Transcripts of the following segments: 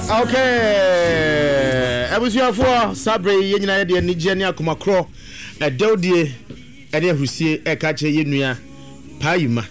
Okay. Abusuafo sabre ye nyina ye de nige ne akomakro edewdie ene ahusie e ka che ye nua payima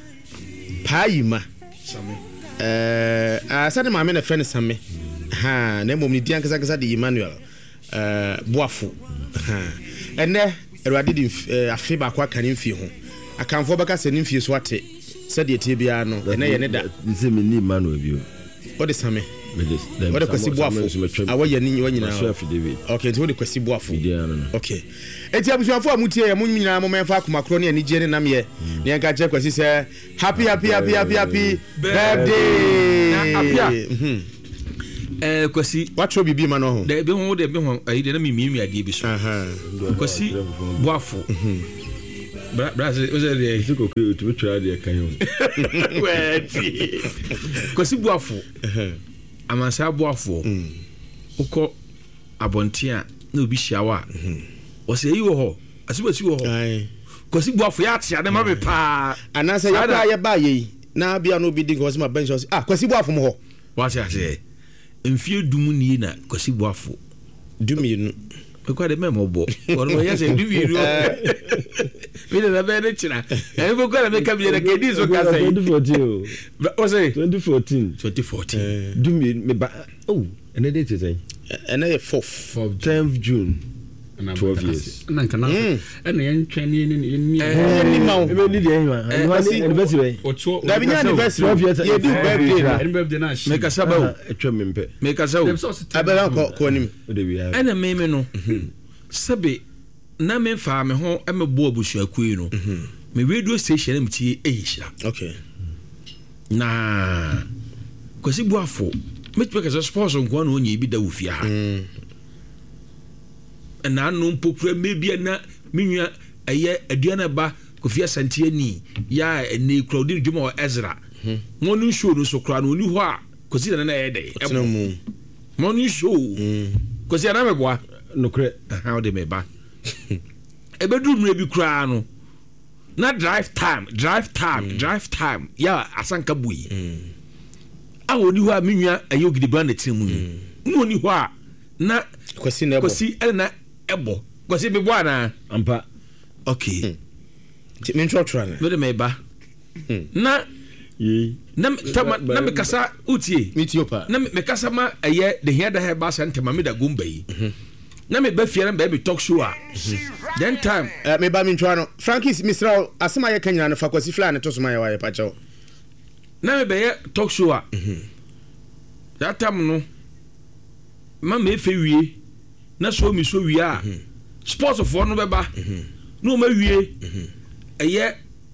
asade maame na friend same ha na mom ni dian kasa de Emmanuel boafo ene erwade di afi ba kwa kan mfie ho akanfo baka se ni mfie so ate sade etie bia no ene ye ne da nse me ni Emmanuel bio o de same what the kwesi boafo awoye ni wanyina okay to the kwesi boafo okay eti abusuafo amutie ya munyina mo menfa akomakro ne ani je ne namye ne enka che kwesi se happy birthday apia kwesi watcho bibi ma no ho de be ho ayi de na mi ade bi so kwesi boafo Brazil was there to try the canyon kwesi boafo amansa aboafo uko abontia na obi hyiawa o se yi wo ho asibasi wo ho kosi boafo ya tia na ma be pa anase ya ba ye na bia no bi din ko se ma bench kosi boafo mo ho wa se ase mfie dumu ni na kosi boafo duminu ko de memo bo ko ya se duminu mi de be ne chira e bo ko me kabie na kedi so ka say 2014 o say 2014 duminu me ba ene date say ene 4th 10th June 12 years na kana ene yen twani ni ma e be ni de anniversary da bi anniversary ye do birthday na me ka saba etwa me mpe me ka saba abela ko nim de wi ha ene me no sabe na me fa me ho e me bo abusuaku yi no me radio station am tie ehira okay na kwesi boafo me tpe ka sports nko na onye bi da wo fia ha na no mpokura mebia na menua eye aduana ba kofia santie ni ya ne crowd djuma o Ezra monu show no so kra no ni ho a kosi na ede monu show kosi na me boa no kre how de me ba ebedu mre bi kra no na drive time ya asanka bui awoni ho a menua ayo gidiba na timu no ni ho a na kosi na ebo kwasi be boa na ampa okay me ntrotro na me de me ba na na me kasa utie mitiopa na me kasa ma eye de here da he ba sante ma me da gomba yi na me ba fie na be talk show a then time me ba me ntwa no Frankis Misra asema ye kanyana fa kwasi fly na to so ma ye wa ye pa chawo na me be ye talk show a that time no ma me fe wie na so mi so wie a sports for no beba no ma wie eye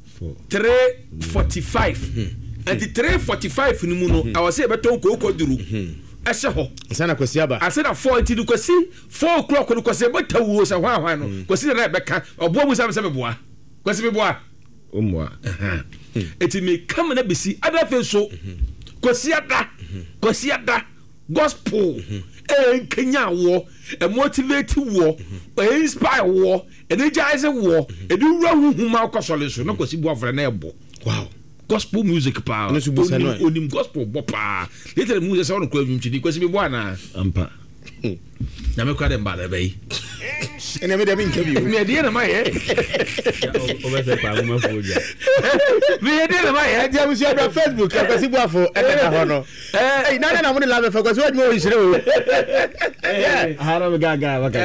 3:45 and the 3:45 ni mu no I was say beton ko duru ese ho sana kwasi aba I said at 4 du kwasi 4 o'clock no kwasi betawo sa hwan no kwasi na beka obo mu sa boa kwasi be boa omwa eti me come na besi ada fe so kwasi ada gospel Kenya wo motivate wo inspire wo energize wo edu rahu ma kwasole so na kwasi bo afra na ebo wow gospel music pa onim gospel bo pa later music sound ko adwumtidi kwasi be bo na ampa na me kwa de mbale bai ene me de bin kebi me de na ma ye o be se pa mo foja me de na ma ye dia musu abra Facebook kwasi bo afo ene da ho no na mo ni la me fa kwasi wadmo o hire o hara me gaga waka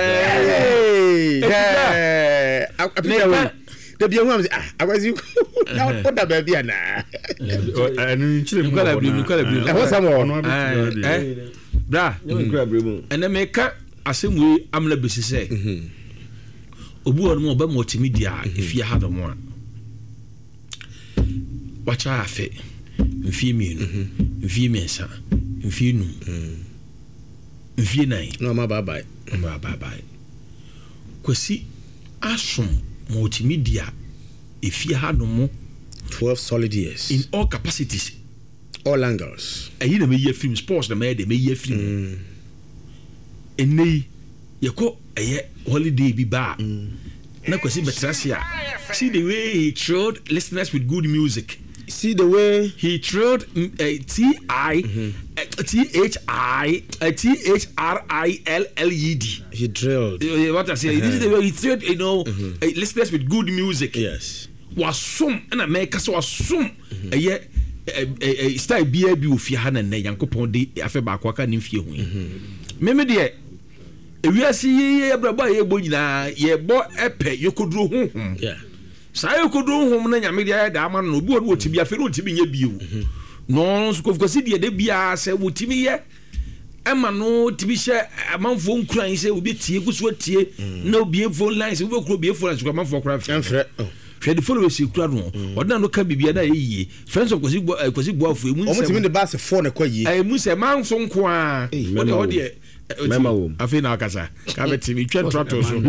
apika de bia hu am say akwasi na o da ba bia na anu nchire mu kala bi e ho samo bra ene me ka asemwe amla besi se obu won mo ba multimedia efia ha do mo a wacha afe mfie mienu mfie miensa mfie nu mfie nai no ma bye kwasi asom multimedia efia ha do mo 12 solid years in all capacities all angles ayi na me ye film sports na me ye film enei yeko eye holiday bi ba na kwasi betrasia see the way he thrilled listeners with good music see the way he thrilled TI THRILLED. He drilled. What I say, this is the way he said, listeners with good music. Yes. Was some and America so was some a style be a beautiful and a yankopon de afebakaka nimfie hu. Meme de we are see braba ye bonina ye bo epe yokodro hu. Yeah. Sa yokodro hu na nyame de da ama no bi wo tibi afe no tibi nya bio. No so ko si de bia se wo tibi ye ema no tibi hye amanfo nkuran se obi tie guso tie na obi phone lines obi kuro obi phone lines ko amanfo kura Enfre. hwɛ de follow si kura no ɔda no ka bibia na yeye friends of kwasi boafo emu nsɛm Omo timi de base 4 na kwa yi. emu sɛ manso nko a ɔde mema wo afei na akasa ka betimi twɛ trato so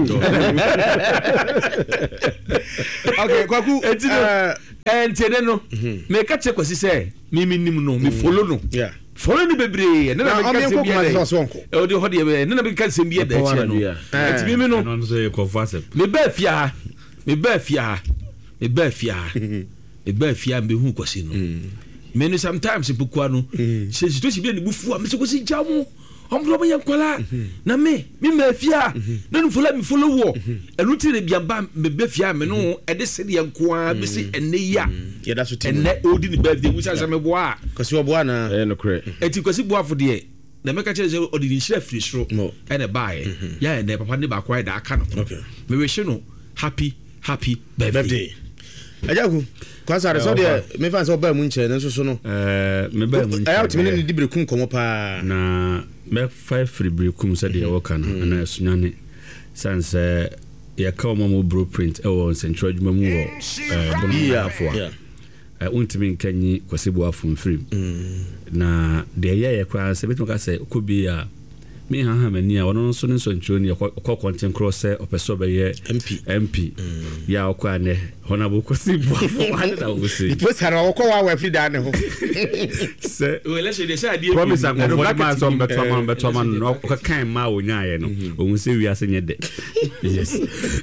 Okay, kwaku ɛntene no me ka che kwasi sɛ me nim no me follow no yeah. follow ni bebre na me ka sɛ bia de so onko. ɔde hɔ de na me ka sɛ bia da che no ɛtimi me no no so e confess me ba fia me ba fia me hu kwasi no me no sometimes pokua no se situation bi na bufu a me se kwasi jamu omdo ba yankola na me ma fia na no follow wo enu ti re bia ba me ba fia me no e de se de yankoa be se enne ya Yeah, that's what. enne odi ni birthday mu sa me boa Kwasi oboa na. no kre eti kwasi boafo de na me ka chere se odi ni hira free sro No. ene bae ya ene papa ne ba kwa da aka no Okay. me we she no happy birthday. Ajaku. Kwasa re so de me fan so ba mu nche na so no. me ba mu Ayo timi ne di brekum komo pa. na me 5 free brekum said the work na sunyane sense ya ka mo blueprint e won central adwuma mu wo Yeah. untimi nkanyi kwasibu afu mfrim na de ye kwa se betu ka se ko bi a me ha mani a wono so ne so nchoni ko content cross opeso be ye MP ya okwa ne hona bo kwasibu afu hana da wo se Post ara wo ko wa free da ne ho. se we let you say adie promise am for man so beto man no ka kan ma onya ye no ohun se wi ase nye de yes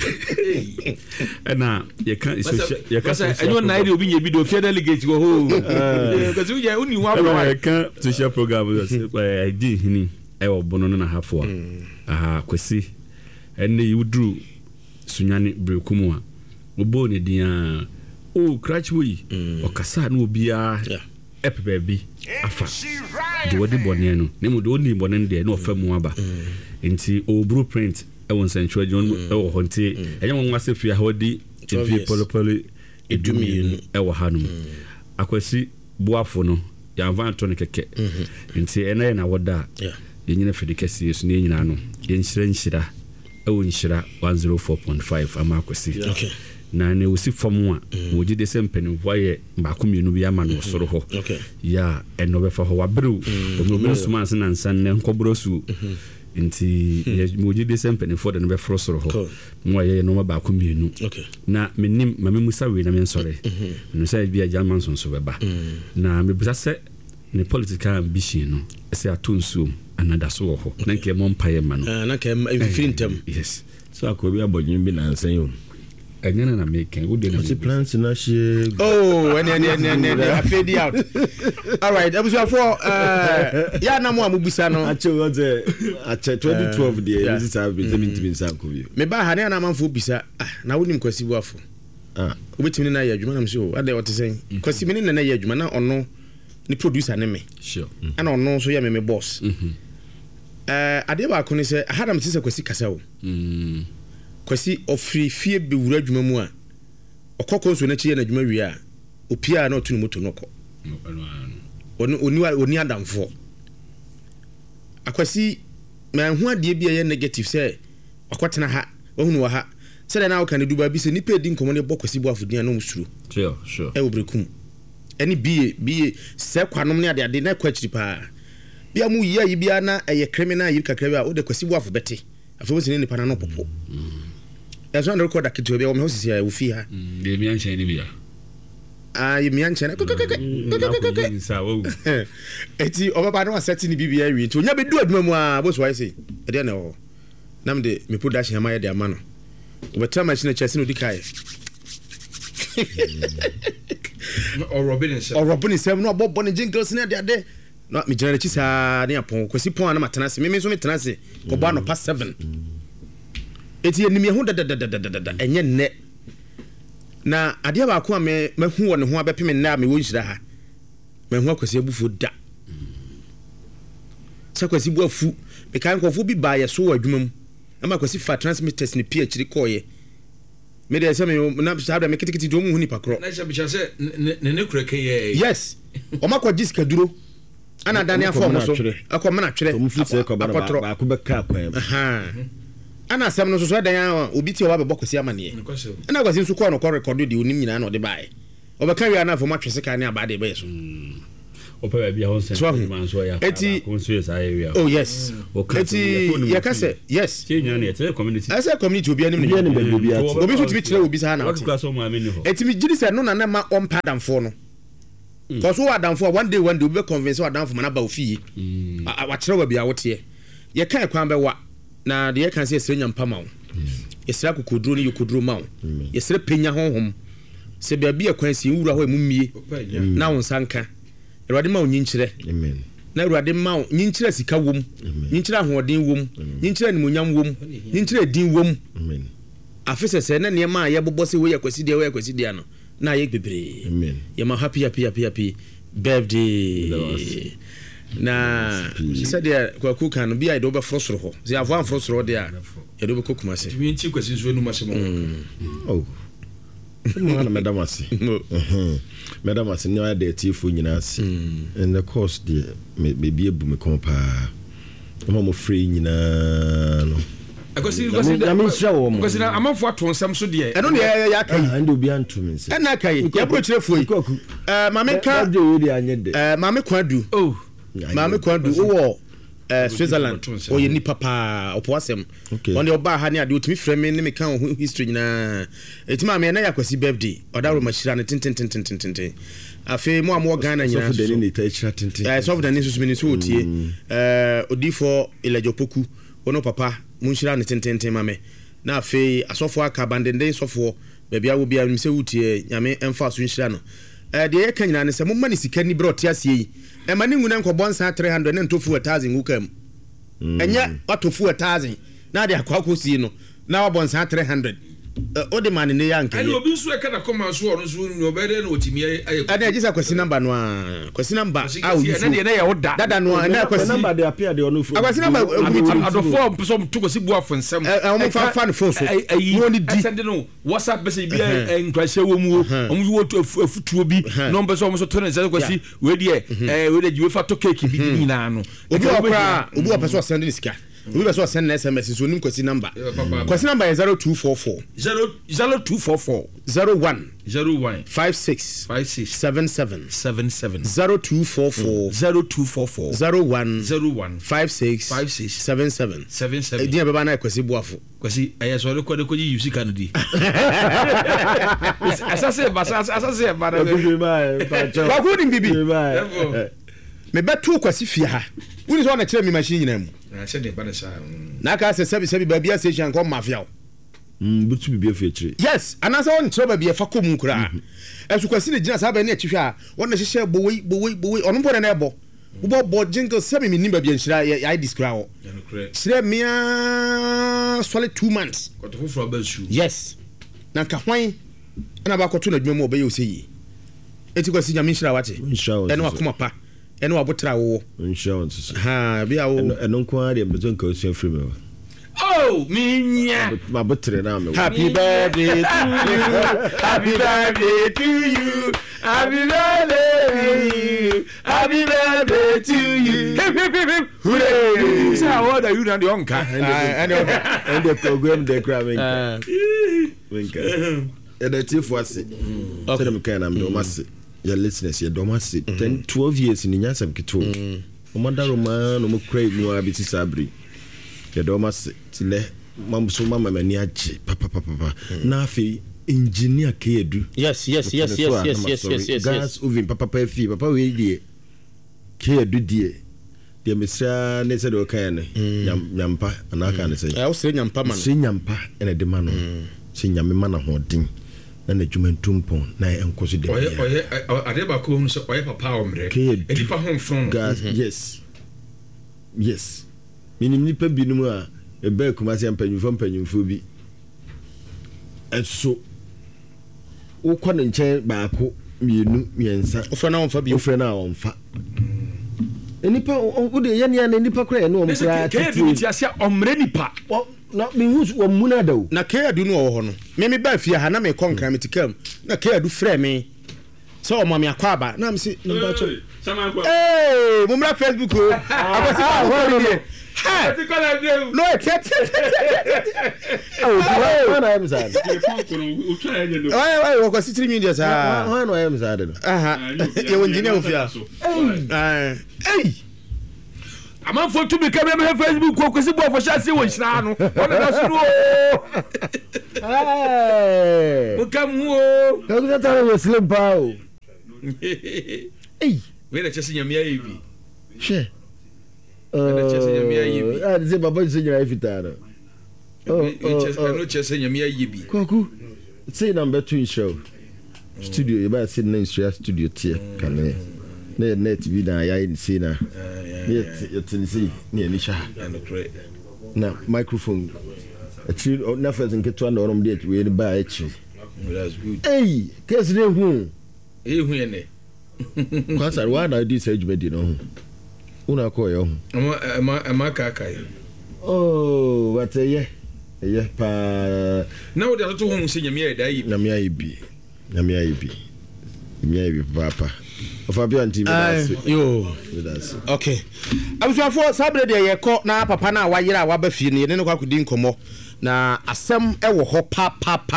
na ye kan enyo na ide obi nye bi do fear delegate go ho because we ya uni wa I can social program di hini e obono na hafo a kwesi enne yudru sunyane brekumu a obo ne dia o crutchway okasa na obia epepe bi afa de wodi bone no ne mu de oni bone de na ofamu aba enti o blueprint e won central john e wo honte enye won wase fia hodi efi polopoli edumi e wo hanum akwesi boafo no ya van to ne keke enti ena na woda yenyina fedikasi yesu ne nyina no yenhyira ewo nhyira 104.5 ama akwesi Okay. na ne usi fomu a woji de sempeni voye mbako mienu bi ama no soro ho ya eno be fa ho wabru omo suma san na nsan ne nkobrosu nti woji de sempeni fo de no be fro soro ho mo ye no mbako mienu na menim mame musa we na me nsore no sai bia jaman so beba na me bisa se ne political ambition no se atonsu anada so ho na nke mo mpaye ma no na ke free ntem. yes so akobi abodwin bi na nsan yo anyana na make we dey the plans na she and fade out. All right, ebusu for ya na mo amubisa no ache 2012 the visit have been 17 sakobi me ba ha na manfo bisa na wonim kwasi bu afo obetimi na ya adwuma na mse o ade wote sen kwasi me na ya adwuma na ono ni producer ne me sure ana ono so ya me boss ade ba ko ne se hadam se kwasi kasa o kwasi ofri fie be wura adwuma mu a okoko so na chi na adwuma wi a opia na otunu moto noko oni adamfo akwasi ma hu ade bia ye negative se akotena ha ohunu wa ha se na kan duba bi se ni pedi nkomo ne bokwasi bo afudin na musuru sure e obrekum eni bie se kwanom ne ade na kwachiri pa bia mu yi bia na eye criminal yi kakra bia o de kwasi bo afubete afo se ne nipa na no popo eso na record akitu bia o me hosisi ya ufi ha de mi anche ni bia yemi anche na eti obaba no aseti ni bibia wi nti onya bedu aduma mu a boso wai sei e de na ho nam de me production ma ye de ama no obeta machine chese no dikai or Robin sem no bobo ne jingles na de na me gyina chi saa ne apon kwasi pon na matena se me so metena se ko ba no past 7 eti enim ye ho dadadadada enye nne na ade ba ko me hu won ho abepem nna me wonhyira ha me hu akwasi abufo da sakwasi buafu me kan kofo bi ba ye so adwuma mu ama kwasi fa transmitters ne PhD koye me dey say me na sabda me kitikiti do mu hu ni pakro na sha say ne kura ke ye yes o makwa jiska duro ana dani afọ mo so akọ mana twere to mu fitse ko ba ba ko be ka kwan ana asem no so dan ya obi ti o ba bọkwasi amane ana kwasi nso ko no ko record di onim nyina na o de bae o be ka wi ana afọ ma twese ka ne abade be so opa bia ho sen man so ya eti conscious area oh yes eti ya ka say yes change na eti community as a community obi anim ne be bia obi so ti bi kire obi sa na what class o ma me ni ho eti mi gidi se no na ma on padam fo no cause who adam for one day we be convince adam for na ba ofie wa kire wa bia wote ye kan kwan be wa na de ye kan say esre nyampa ma wo esra kokodro ni yokodro ma wo esre penya honhom se bia bia kwan si wura ho emumie na won sanka Erade ma onyinkire amen na erade ma onyinkire sika wom nyinkire ahoden wom nyinkire nimonyam wom nyinkire din wom amen afese se na ne ma ye bobọ se we yakwasi dia no na ye bebre amen ye ma happy birthday na se dia kwaku kan bi ai do be frosoro ho ze avo frosoro dia ye do be kokuma se mi nti kwasi nso enu masemo oh mana madam ase madam ase no ada tifo nyina ase and the course the maybe ebu me kompa mo free nyina no akosi na amafo ato nsam so de eno ne ya kai and obi anto me se na kai ya bro kire fuoi mame ka mame kwadu oh mame kwadu wo Switzerland o ye ni papa opowasem on oba ha ne ade otimi frame ne me kan history nyina etima me na yakwasi birthday odaro machira ne tintin afi mo amo Ghana nyina so de ni ta chira tintin so de ni so me ni so otie odifo Elejopoku ono papa mo nshira ne tintin mame na afi asofo aka bandenden sofo bebia wo bia mi se wutie nyame emfa so nshira no de ye kan nyina ne se mo mani sika ni bro te asie yi e mani nguna nkobon sa 300 ne ntofu 1000 wukam enya watofu 1000 na de akwakosi no na wabon sa 300 ode mani ne yanke ani obi nso e kana koma so ono so no obere na otimi aye ana agisa kwasi number no kwasi number awu na de na ye woda dada no na kwasi number de appear de ono fro kwasi number adofo so to kwasi buafo nsem o fa fa no phone so no ni di send no WhatsApp message bi nkwase wo mu omu wo afutuo bi no mbe so omu so to na send kwasi we de jiwe fa to cake bi ni na no obi wa person send sika we be so send SMS so nim kwasi number kwasi number is 0244 01 56 77 0244 01 56 77 dia baba na kwasi buafo kwasi ayeso re kwade koji yusi kanodi asase ba ba ko nim bibi me betu kwasi fia ha woni so na kire mi machine nyina mu na ka se sebi ba bia station ko mafia butu bibia fetire yes anasa won kire ba bia fa ko mu kura esu kwasi ne gina sa ba na chihwe a won na hyehyɛ bowei ono mpo na ebo bo jingle sebi mi nimba bia nhyira ya describe wo sire mia solid 2 months ko to foforo ba su yes na ka hwan ana ba ko to na dwuma mo ba ye oseyi eti kwasi nyame nhyira wate eno akoma pa eno wabotra wo insurance ha bia wo eno nko a de bezo nka osu afiri me oh minya babotre na me happy birthday to you happy birthday to you happy birthday happy birthday to you hip hooray say how are you na the onka and the program the cramming winka the chief was so them kind am do mas your listeners your domasi 10-12 years in nyasam kito o mandaro man o mo cray no abiti sabri your domasi tile mamso mama mani ache papa na afi engineer kedu yes gas oven papa fi papa we die kedu die de mesra ne se de okan ne nyampa anaka ne se o se nyampa man se nyampa ene de ma no se nyame ma na hodin na adwumantum pon na enko so de oye ade ba ko hu so oye papa omre edipa ho from yes minim nipa binum a ebe kuma se mpanyumfo bi eso wokɔ ne nkyɛn baako mienu miensa ofre na onfa nipa wo de yɛ ne nipa kora yɛ no omkra tete ti asia omre nipa na me hu wo muna da o na kayadu no wo ho no me ba fie ha na me konkran me tikam na kayadu frɛ me so o ma me akwa aba na me se number 2 mumra Facebook o abasi ho ni ha no tete oh na am sad why wo ko sitri media sa no am sad ye wonjine ofia amanfo tu bi kabe me Facebook ko kwesi bo fo sha se wo nhira no wona na suru o kam o ka ku ta wo slim pa o we na chese nyamia yibi she na chese nyamia yibi ze baba se nyira ifitara no chese nyamia yibi koku say number 2 show studio you ba say na studio tie kanne na net bi na ya see na yet see na ni sha na microphone actually na first nketo na orom de we ni ba actually that's good case ne hu hu ene kwasa wa na di say jumedi no una ko yo ama kakai what ye pa na wo de to hu se nyamia da yi na mia ibi papa Fabio and team yo okay abusuafo sabre de yekọ na papa na wayira waba fie ne ne kwa kudi nkomo na asem ewo ho pa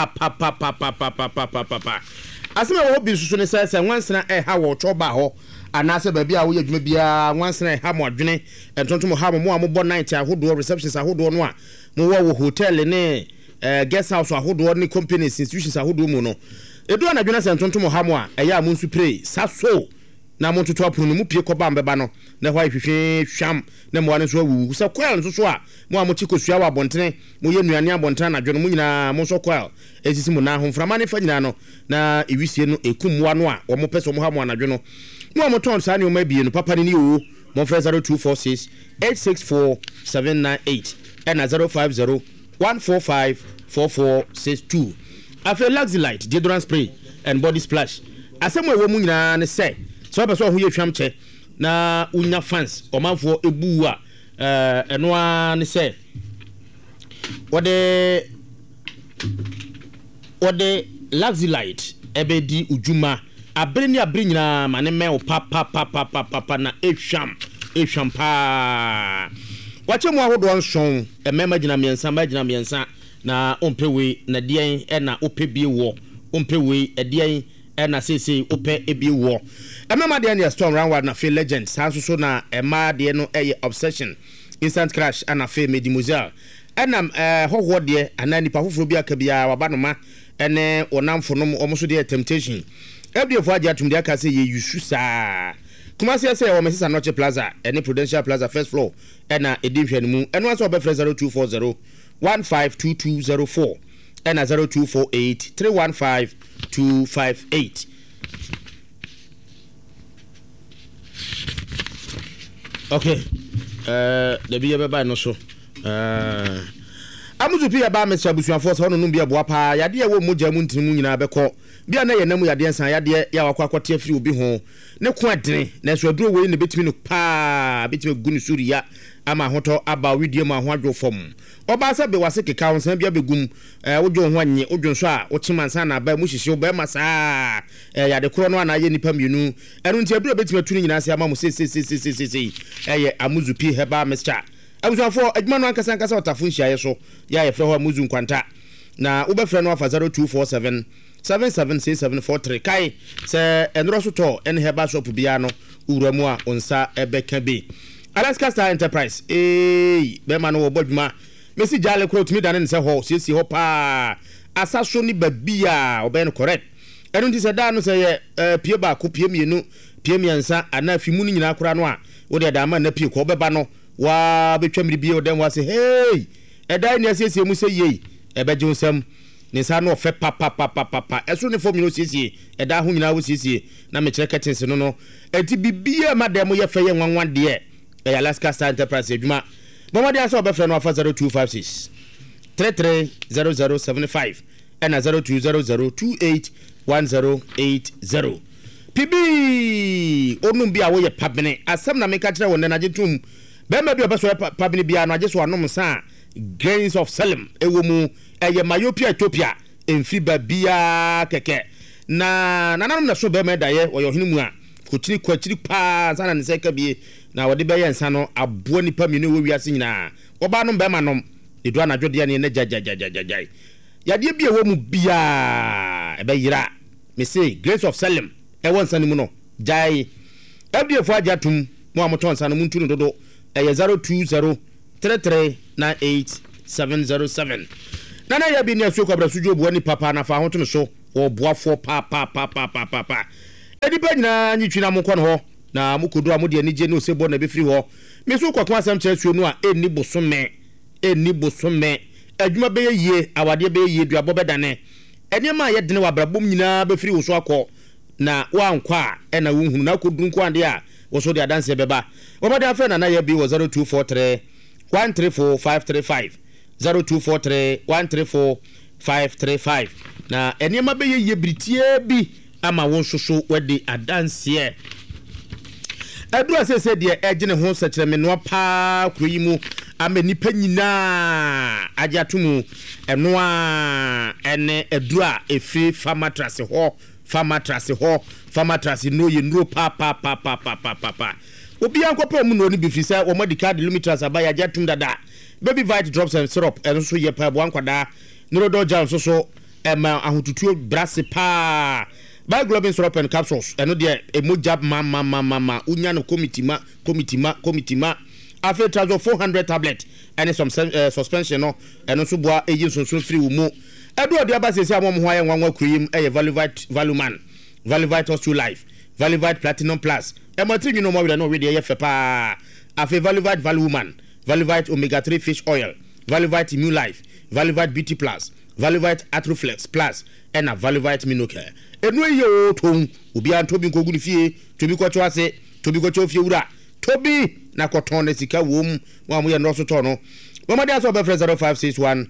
asem ewo bi susu ne sese wansena ha wo choba ho anase ba bia wo yadwuma bia wansena ha mo adwene entontom ha mo amobọ night ahodo receptions ahodo no a mo wo hotel ne guest house ahodo ne companies institutions ahodo mu no edu na adwene se entontom ha mo a eya mo nsu pray saso na mo toto apono mu pie koba mbeba no na hwa hwehwe hwam na mo ane so awu se kwel nso so a mo amoti kosua wa bontene mo ye nuane abontene na dwene mo nyina mo so kwel esisi mo na ahomframa ne fa nyina no na ewisie no ekumwa no a wo mo pese mo ha mo anadwe no mo amoton sa ne o ma bie no papa ni o mo fra 0246 864 798 and 050 145 4462 afa Luxilite deodorant spray and body splash asemo ewo mu nyina ne se so be so ho ye twam che na unya fans omanfo ebu a eno a ne se wode Luxilite ebedi ujuma abere ni abere nyina mane me o papa na ehwam pa wache mu ahodo nson emema gina miensa na ompewe na dien na opebie wo ompewe edien na sese ope ebie wo emema de na storm round na feel legend sanso so na ema de no eye obsession instant crash ana fe medimoiselle enam hoho de ana nipa foforo bi aka bia wabanoma ene onamfo no omoso de temptation ebdefo aja tum de aka se ye yusu saa kuma se o mesisa noche plaza ene prudential plaza first floor ena edinhwe mu eno aso obefre 0240 152204 ena 0248 315 258. Okay. The be baba no so. Amuzu pia ba mesia busuafo so no no bia boa pa yade ye wo mogya mu ntinu nyina bekọ bia na ye nam yade nsan yade ya wakwa kwate afiri obi ho ne ko adene na so aduro we ne betimi no pa betimi gunu suriya ama hoto aba widie ma ho adwo fom oba sa be wase keka wonsan bia begum wodwo ho anye wodwo so a wochimansa na ba mu hihye oba ma sa yade kro no ana ye nipa mienu enu nti aduro betimi tunu nyina se ama mu se eye amuzu pia heba mescha abusuafo adwuma no ankasa otafo nhia so ya ye frɛ ho amuzu nkwanta na wobɛfrɛ no afa 0247 776743 kai sɛ enro so to en heba shop bia no uramu a onsa ebeka be Alaska Star Enterprise be ma no wobodwuma mesi jale kro tumi dane ne sɛ ho siesi ho pa asaso ni babia obɛ no correct enu nti sɛ da no sɛ ye pie ba ko pie mienu pie miensa ana fimu ni nyina kora no a wo de da ma na pie ko bɛba no wa betwamri bi o dem wa se hey edai ne asiesie mu se yei ebeje nsam ne sa no fe papa eso ne form no siesie eda ho nyina wo siesie na me kire curtains no enti bibia madam ye fe ye nwanwan de Alaska Star Enterprise adwuma bomade aso obefre no afa 0256 330075 and 0200281080 PB onum bia wo ye pabene asem na meka kire won na agetum be ma bi obeso pabene bia no ageso anom sa Grains of Salem ewo mu eye myopia Ethiopia emfi ba bia keke na nanam na so be ma daye wo yo hinu mu a kotiri kwachiri pa sana ne seka bie na wode be yensa no abo nipa mi no wi ase nyina oba no be ma nom edu anadwo de ne jajajajajaj yade bia wo mu bia e be yira me say Grains of Salem e won sane mu no jai FDF ajatum mo amoton sane mu ntunu dodo e 02033987707 nana ya bi ne aso kwabra sujo bo ni papa na fa ho to so wo boafo pa edi ba nyina nyitwina mo kono ho na mukodo amode ani je no sebo na be firi ho me so kwakwa asam kire suo no a eni bosome adwuma be yie awade be yie duabo bedane enema ye dene wabrabom nyina be firi wo so akọ na wankwa a na wohunu na kodun ko ande a wo so de adanse beba wobade afa na ya bi wo 0243 134535 0243 134535 na enema be yie britie bi ama won soso wede adanse adura sese de egene ho sekere me no pa kroyi mu ama nipa nyina agyatumu enoa ene adura efi famatrase no ye nro pa obi ankopa mu no ni bi fi se wo medical limiters abaya agyatum dada baby vite drops and syrup eno so ye pa bo ankwada neurodol jam so ema ahotutuo brase pa by globin syrup and capsules eno de emojab mama unya no committee ma after transfer 400 tablet and some suspension no eno so boa eji so free wo edo de abasese amom ho aye nwanwa kruim eye Valivite Valuman Valivite Ostu Life Valivite Platinum Plus emotri no mo we no we de ye fe pa after Valivite Valuman Valivite Omega 3 Fish Oil Valivite Immune Life Valivite Beauty Plus Valivite Atroflex Plus and a Valivite Minocare enu ye o ton obi an tobi nkogu ni fie tobi kwacho ase tobi kwacho fie wura tobi na koton na sika wom wa mo ye no so to no bomade aso be 0561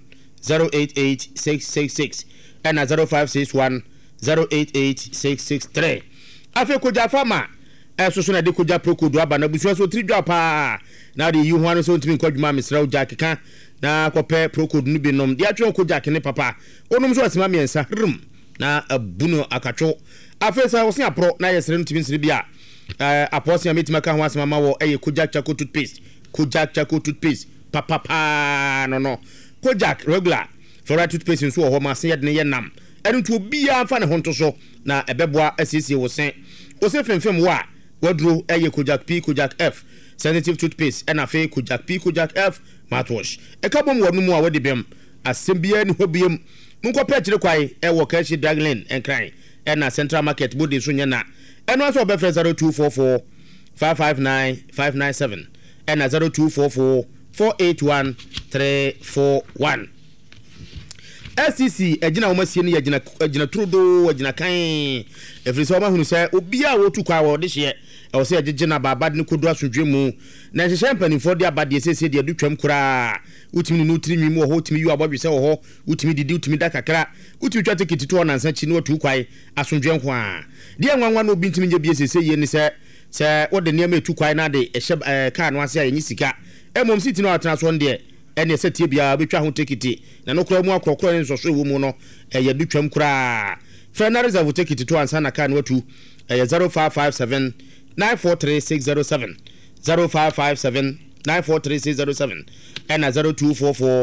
088666 and 0561 088663 afi koja fama so na de koja prokodo aba na busu so tridwa pa na de yi ho an so ntimi kwadwuma mesra oja keka na kope prokodo no bi nom de atwe koja kene papa onum so asema miensa na abuno akacho afesa wo se apro na yesere ntimi nsiri bia aposia metima ka ho asema ma wo Kojak Charcoal toothpaste papa no Kojak regular fluoride toothpaste nso ho ma se yedne ye nam enu to bia fa ne honto so na ebeboa asiesie wo se femfem wa wadro Kojak P Kojak F sensitive toothpaste na fe Kojak P Kojak F mouthwash ekabom wonu mu a wadi bem asembia ni hobiem munko pe kire kwai wo Kashi Daglin enkran na Central Market body so nyana eno aso be 0244 559 597 and 0244 481 341 SCC ejina wo masie ne ejina trudo ejina kan efiri so ma hunu se obi a wotu kwa wo de hye e se ejina babad ne kodu asodwe mu na hye mpanifo de abade sese de adutwam kura utimi no tiri nwi mu ho utimi yu abodwe se wo ho utimi didi utimi da kakra utimi twa tikiti to na nsa chi ne otu kwai asodwe nko a de nwanwa no obi ntimi nje bie sese ye ni se wo de ne ma etu kwai na de ehye ka no ase ayi sika emom city no atena so de ene setie bia betwa ho tikiti na no kura mu akrokro ne nsoso wo mu no ya dutwam kura fena reserve tikiti to ansa na ka no atu 0557 943607 0557 943607 and 0244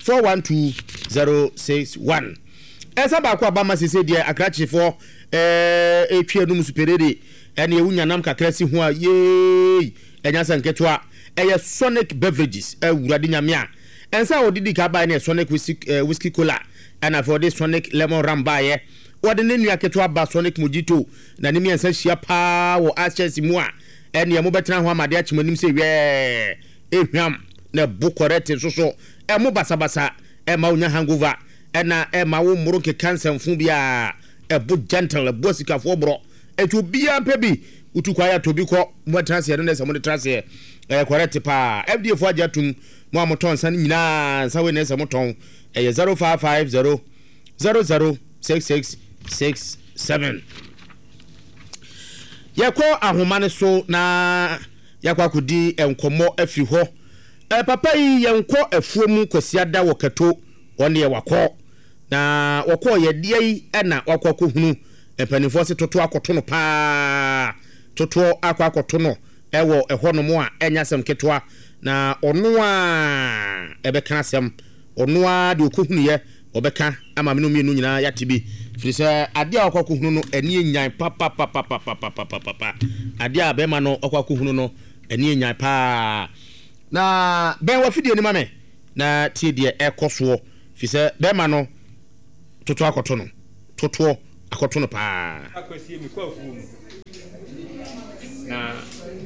412061 esa ba kwa ba masese de akrachi for etwe no superede ene ewunya nam kakra si ho a ye enya sanketwa Sonic Beverages urade nyame a ensa odidi ka ba na Sonic whiskey cola and for this Sonic lemon rum ba ye wode ne nua ketwa ba Sonic mojito na ne miensa hia pa wo access mu a ene mo betena ho amade a chimanim se ehwam na bu correct so mo basabasa ma unya hangover ɛna ɛma wo mmoro keka nsɛmfo bi a ɛbo gentle ɛbo sikafoɔ borɔ ɛtu obiara mpɛ bi wotu kwa ya tobi kɔ mo transe no nɛsɛ mo de transe correct pa fda fo agya tum mo amoton san nyina san we nɛsɛ mo ton 0550 006667 yɛkɔ ahoma ne so na yɛkɔ akodi enkommɔ afiri hɔ papa yi yɛnkɔ afuo mu kwasiada wɔ kato wɔne yɛ wakɔ na wɔkɔ yɛ deɛ yi ɛna wakɔ kohunu mpanimfoɔ se toto akɔto no paa toto akɔto no ɛwɔ ɛhɔ no mu a ɛnya asɛm ketewa na ɔno a ɛbɛka asɛm ɔno a de okohunu yɛ ɔbɛka ama me no mienu nyinaa yate bi firi sɛ adeɛ a ɔkɔ kohunu no ɛne nyan papa adeɛ a bɛma no ɔkɔ kohunu no ɛne nyan paa na bɛn wa fidie ni ma me na tie deɛ ɛkɔ soɔ firi sɛ bɛma no toto akɔto no toto akɔto no paa akɔsie mi kɔ afuo mu na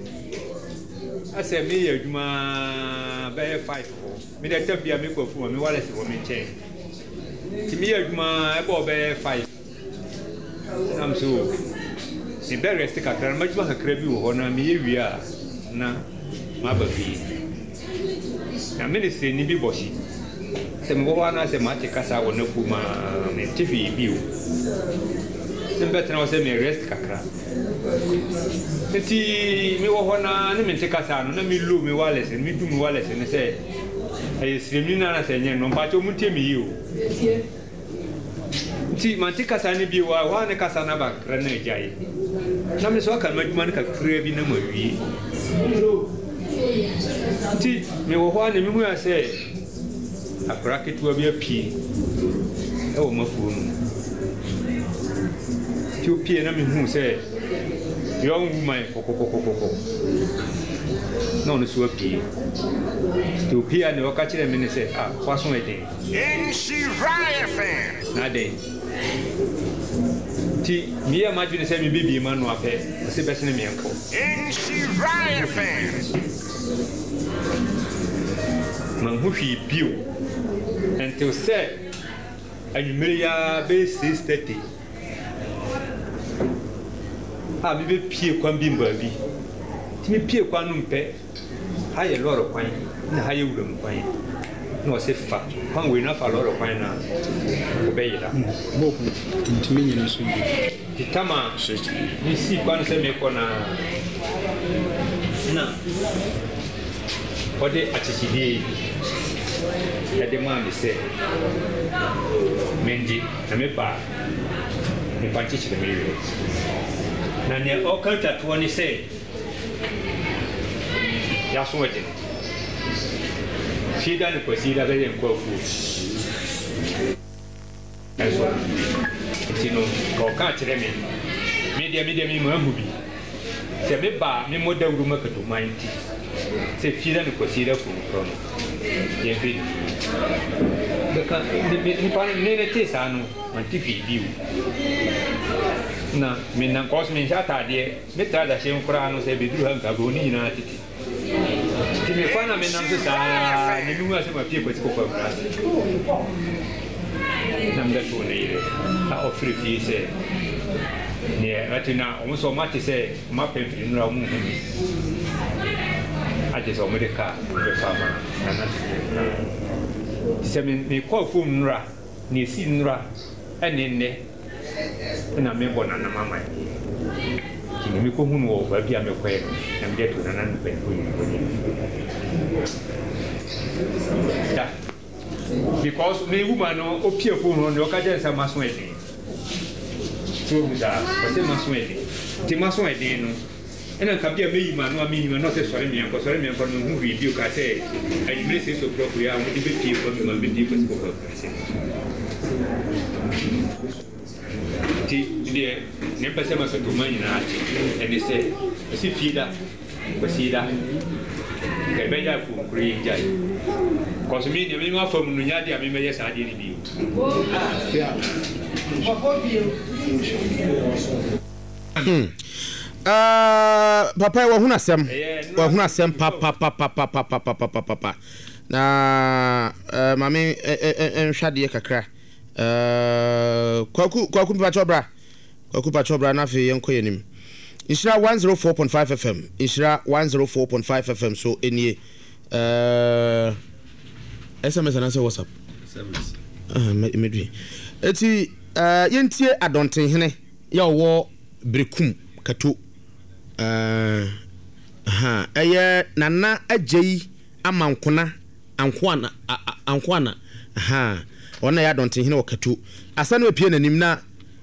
asɛ meyɛ adwuma bɛyɛ 5 hɔ mede tam bia mekɔ afuo ma me walɛse wɔ me nkyɛn nti meyɛ adwuma ɛbɛ ɔbɛyɛ 5 nam so mebɛ rɛste kakra na madwuma kakra bi wɔ hɔ na meyɛ wie a na maba fie na mene sɛni bi bɔhye sɛ mewɔ hɔ ana sɛ mate kasa wɔ n'afuo ma mente hwee bio ne mbɛtena hɔ sɛ me rest kakra nti mewɔ hɔ na ne mente kasa no na melo me wallet me du me wallet ne sɛ ɛyɛ siremni na na sɛ nyɛ no mpakyɛ mu ntie me yi o nti mante kasa ne bi wa ne kasa na ba kra na agyae na me so aka madwuma ne kakra bi na mawie nti mewɔ hɔ na mehu ya sɛ akra ketewa bi apie ɛwɔ mafuo no ti opie na mehu sɛ young woman kokokokokoko na ɔno so apie ti opie a ne ɔka kyerɛ me ne sɛ kwaso ɛden na den ti meyɛ madwene sɛ mebɛbie ma no apɛ ɔsɛ bɛsene meɛnkɔ manhu hwee bio until sɛ anwummere ya bɛyɛ 6:30 a mebɛpie kwan bi mbaabi nti mepie kwan no mpɛ ha yɛ lɔɔre kwan na ha yɛ wuram kwan na ɔsɛ fa kwan wei no afa lɔɔre kwan no a wobɛyera ntimi nyina so bi tama mesii kwan no sɛ mekɔ na ɔde akyekyedie ɛde maa me sɛ mengye na meba mepa nkyekyere me werɛ na nea ɔka ntatoɔ ne sɛ yɛaso ɛde no fieda ne kwasi da bɛyɛ nkɔ afuo ɛso nti no ka ɔka kyerɛ me medeɛ memu ahu bi sɛ meba memmɔ dawuro ma katoman nti sɛ fieda ne kwasi da fomkorɔ no yɛmfɛ bɛka nipa no ne tee saa no mante hwee bio na menam kɔs menhyɛ ataadeɛ metra da hyɛ nkoraa no sɛ bɛduru ha nka bɛɔ ne nyinaa tete nti mefa na menam so saa ne mehu a sɛ mapie kwasi kɔkɔ awura ase na mebɛtoo ne yerɛ na ɔfrɛ fie sɛ neɛ ɛte na ɔmo sɛ ɔmate sɛ mapɛmfiri nnora ɔmo hu bi agye sɛ ɔmode ka bɛfa ma nana nti sɛ mekɔɔ fom nnora ne ɛsi nnora ɛne nnɛ na mebɔ nana mama nti ne mekɔhu no wɔ baabi a mekɔɛ no na mede to nana mpanyimfo nyinaa da because mewu ma no opie fom no ne ɔka gyɛ sɛ maso ɛden nti ɔhu saa ɔsɛ maso ɛden nti maso ɛden no ɛna nka bia meyi ma no a meyi ma no sɛ sɔre meɛnkɔ no hu hwee bio ka sɛ anwummere sɛ sɔkurɔkoro a wode bɛpie kɔ me ma bɛdie kɔsi kɔkɔkora sɛ nti deɛ ne mpɛ sɛ makatoma nyinaa ate ɛne sɛ ɛsi fie da kwasi da ka ɛbɛyɛ afuomkoro yɛ gyae kɔso me deɛ mema afa mu no nya deɛ a memɛyɛ saa deɛ no bio papa wahunu asɛm papa na mame nhwadeɛ kakra kwaku pachobra na fe yenko yenim Ishira 104.5 FM Ishira 104.5 FM so enie SMS and answer WhatsApp SMS medwi eti yentie adonten hene ya wo brekum kato eye nana agei amankona ankwana ona ya donten hene wakato asa na pie nanim na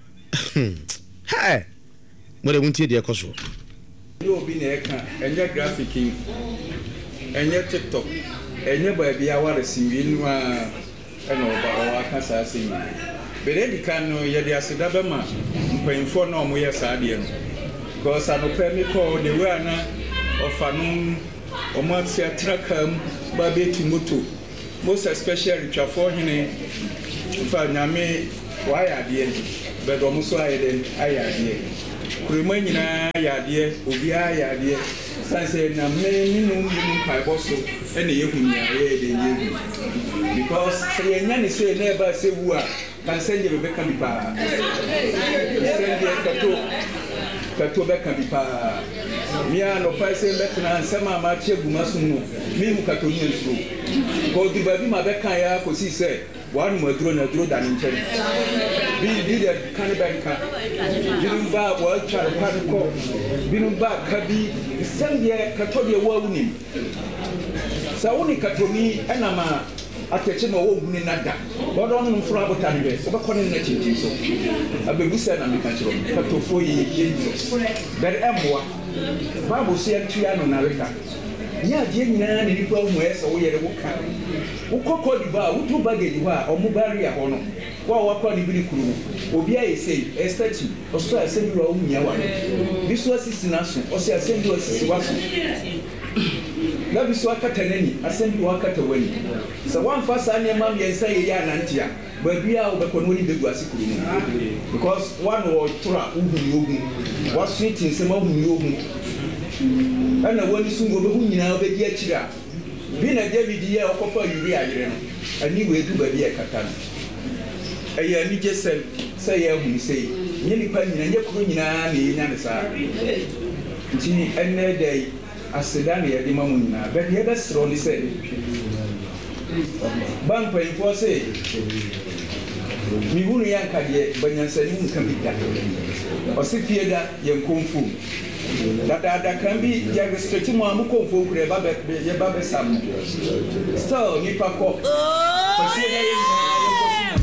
Mole wuntie de ekoso yo bi na eka enye graphic enye TikTok enye ba bia ware sinwinu a eno ba aka sa sin beredi kan no ye de aseda be ma mpanfo na omo ye sa de no because anope me ko de we ana ofanu omo atia trakam ba be timoto most especially twafo hene fa nyame wa ya de be do mo so ayede ayade kurema nyina ayade obi ayade sanse na me ninu pai so ene yehunya ye de yehu because say nya ni say na ba say wu a kan sende be ka bi pa sende kato be ka bi pa mia no pa say be na nsema ma chegu masu no mi mu kato ni nso ko di ba bi ma be kan ya ko si say one more drone na drone than inchen bi de kan banka binumba wa char kan ko binumba kabi sende kato de wa wuni sa woni kato ni enama ateche no wo guni nada bodo no mfura abotane be so be kone na chinchin so abegusa na meka chiro kato fo yi there emwa babu se atua no na reka ya die nyina ne nipa hu esa wo yere wo ka wo kokko di ba wo to bagage wa omo bari ho no wa kwa ni bi kuru obi aye sei statue oso asembi wa umia wa bi so asisi na so o se asembi wa asisi wa so na bi so akata nani asembi wa akata wani sa wan fa sa ne mam yensa ye ya nantia ba bia wo be kono ni begu asikuru mu because one wo tura uhu ogun wa sweet nsema uhu ogun ana wani sungo be hu nyina be di akira bi na David ye okofa yuri ayire no ani we du ba bi akata no eya ni jesel say ya hu say nye nipa nyina nye kuro nyina na enya ne sa nti enne dai aseda na ye di mamu nyina be ye be sro ni say ban pa info say mi hunu yanka de banyansani mun kan bidda o se fieda ye konfu da kan bi ya restrict mu amu konfu kure ba be sam still ni pa ko